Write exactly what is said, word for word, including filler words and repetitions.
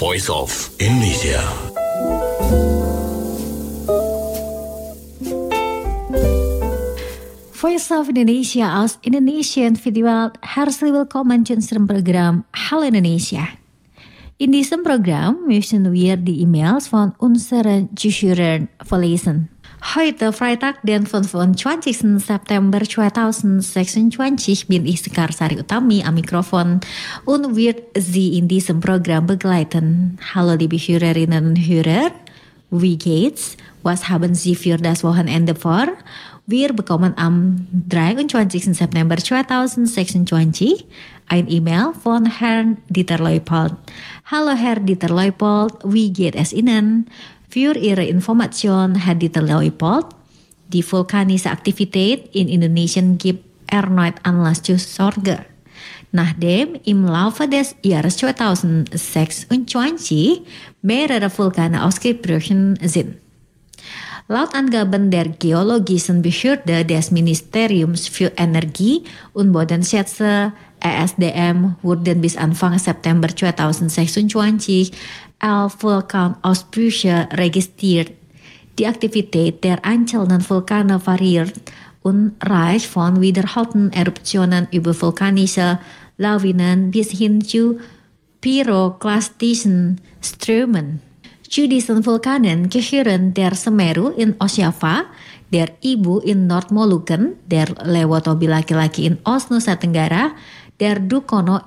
Voice of Indonesia. Voice of Indonesia als Indonesian Festival hartelijk welkom in zijn program Halo Indonesia. In diesem Programm möchten wir die E-Mails von unseren Zuhörern verlesen. Heute Freitag, den fünfundzwanzigsten September zweitausendsechsundzwanzig bin ich Sekar Sari Utami am Mikrofon und wird Sie in diesem Programm begleiten. Hallo liebe Hörerinnen und Hörer, wie geht's? Was haben Sie für das Wochenende vor? Wir bekommen am dreiundzwanzigsten September zweitausendsechsundzwanzig ein E-Mail von Herrn Dieter Leupold. Hallo Herr Dieter Leupold, wie geht es Ihnen? Für Ihre Information, Herr Dieter Leupold, die vulkanische Aktivität in Indonesien gibt erneut Anlass zur Sorge. Nachdem im Laufe des Jahres zweitausendsechsundzwanzig mehrere Vulkane ausgebrochen sind. Laut Angaben der Geologischen Behörde des Ministeriums für Energie und Bodenschätze E S D M wurden bis Anfang September zweitausendsechsundzwanzig elf Vulkanausbrüche registriert. Die Aktivität der einzelnen Vulkane variiert und reicht von wiederholten Eruptionen über vulkanische Lawinen bis hin zu pyroklastischen Strömen. Zu diesen Vulkanen gehören der Semeru in Ostjava, der Ibu in Nordmolukken, der Lewotobi laki-laki in Ost Nusa Tenggara, der Dukono